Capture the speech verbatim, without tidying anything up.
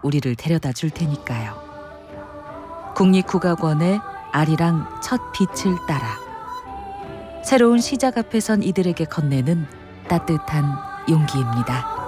우리를 데려다 줄 테니까요. 국립국악원의 아리랑 첫 빛을 따라 새로운 시작 앞에 선 이들에게 건네는 따뜻한 용기입니다.